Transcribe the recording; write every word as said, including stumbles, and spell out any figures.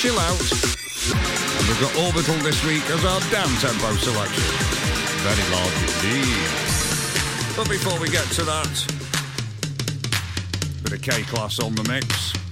chill out. And we've got Orbital this week as our down-tempo selection. Very large indeed. But before we get to that, bit of K-Class on the mix.